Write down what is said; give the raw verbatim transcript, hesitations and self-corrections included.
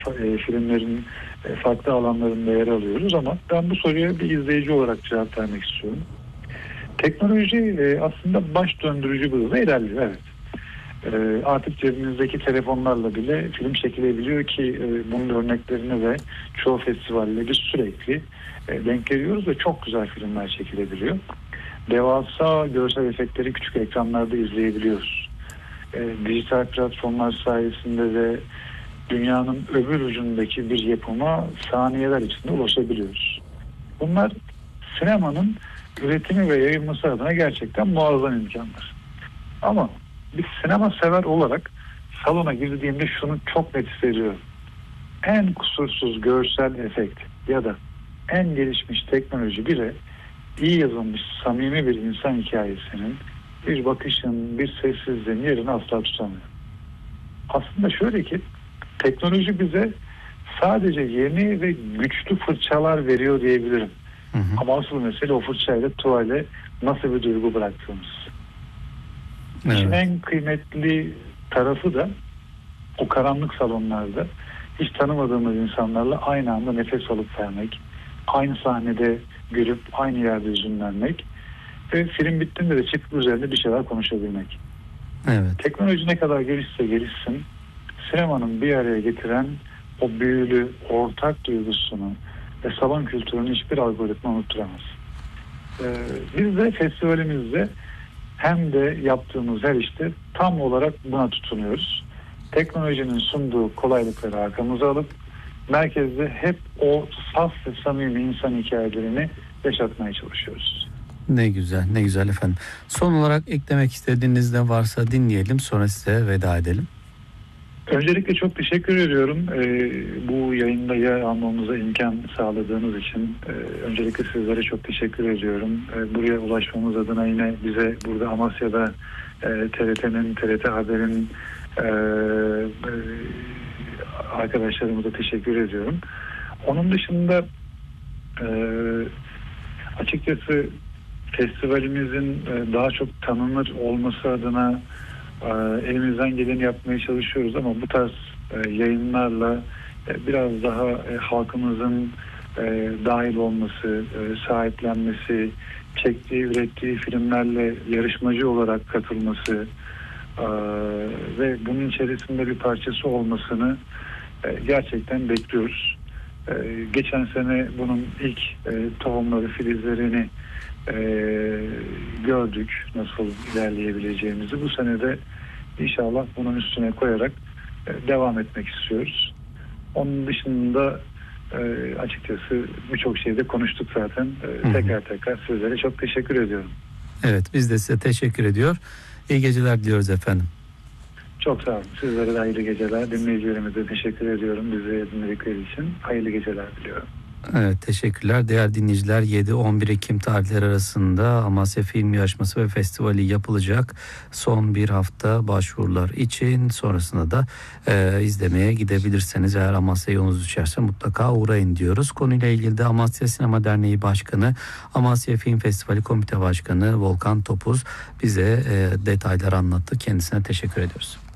e, filmlerin e, farklı alanlarında yer alıyoruz ama ben bu soruya bir izleyici olarak cevap vermek istiyorum. Teknoloji e, aslında baş döndürücü bir hızla ilerliyor, evet. E, artık cebimizdeki telefonlarla bile film çekilebiliyor ki e, bunun örneklerini ve çoğu festivalle biz sürekli e, denk geliyoruz ve çok güzel filmler çekilebiliyor. Devasa görsel efektleri küçük ekranlarda izleyebiliyoruz. E, dijital platformlar sayesinde de dünyanın öbür ucundaki bir yapıma saniyeler içinde ulaşabiliyoruz. Bunlar sinemanın üretimi ve yayılması adına gerçekten muazzam imkanlar. Ama bir sinema sever olarak salona girdiğimde şunu çok net hissediyorum. En kusursuz görsel efekt ya da en gelişmiş teknoloji bile iyi yazılmış samimi bir insan hikayesinin, bir bakışın, bir sessizliğin yerini asla tutamıyor. Aslında şöyle ki teknoloji bize sadece yeni ve güçlü fırçalar veriyor diyebilirim. Hı hı. Ama asıl mesele o fırçayla tuvale nasıl bir duygu bıraktığımız. Evet. İşin en kıymetli tarafı da o karanlık salonlarda hiç tanımadığımız insanlarla aynı anda nefes alıp vermek, aynı sahnede görüp aynı yerde üzünlenmek ve film bittiğinde de çıkıp üzerinde bir şeyler konuşabilmek. Evet. Teknoloji ne kadar gelişse gelişsin, sinemanın bir araya getiren o büyülü ortak duygusunu ve salon kültürünü hiçbir algoritma unutturamaz. Ee, biz de festivalimizde hem de yaptığımız her işte tam olarak buna tutunuyoruz. Teknolojinin sunduğu kolaylıkları arkamıza alıp merkezde hep o saf ve samimi insan hikayelerini yaşatmaya çalışıyoruz. Ne güzel, ne güzel efendim. Son olarak eklemek istediğiniz de varsa dinleyelim, sonra size veda edelim. Öncelikle çok teşekkür ediyorum. Ee, bu yayında yer almamıza imkan sağladığınız için. Ee, öncelikle sizlere çok teşekkür ediyorum. Ee, buraya ulaşmamız adına yine bize burada Amasya'da e, T R T'nin, T R T Haber'in e, e, arkadaşlarımıza teşekkür ediyorum. Onun dışında e, açıkçası festivalimizin e, daha çok tanınır olması adına elimizden geleni yapmaya çalışıyoruz ama bu tarz e, yayınlarla e, biraz daha e, halkımızın e, dahil olması, e, sahiplenmesi, çektiği, ürettiği filmlerle yarışmacı olarak katılması e, ve bunun içerisinde bir parçası olmasını e, gerçekten bekliyoruz. E, geçen sene bunun ilk e, tohumları, filizlerini e, gördük nasıl ilerleyebileceğimizi. Bu sene de İnşallah bunun üstüne koyarak e, devam etmek istiyoruz. Onun dışında e, açıkçası birçok şeyde konuştuk zaten. E, hı hı. Tekrar tekrar sizlere çok teşekkür ediyorum. Evet, biz de size teşekkür ediyor. İyi geceler diliyoruz efendim. Çok sağ olun. Sizlere de hayırlı geceler. Dinleyicilerimize teşekkür ediyorum. Bizi dinledikleri için hayırlı geceler diliyorum. Evet, teşekkürler. Değerli dinleyiciler, yedi on bir Ekim tarihleri arasında Amasya Film Yarışması ve Festivali yapılacak. Son bir hafta başvurular için, sonrasında da e, izlemeye gidebilirseniz eğer Amasya yolunuz düşerse mutlaka uğrayın diyoruz. Konuyla ilgili de Amasya Sinema Derneği Başkanı, Amasya Film Festivali Komite Başkanı Volkan Topuz bize e, detaylar anlattı. Kendisine teşekkür ediyoruz.